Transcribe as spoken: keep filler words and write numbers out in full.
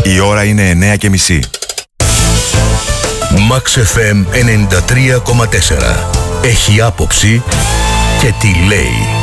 Η ώρα είναι εννιά και μισή. Max εφ εμ ενενήντα τρία κόμμα τέσσερα. Έχει άποψη και τι λέει.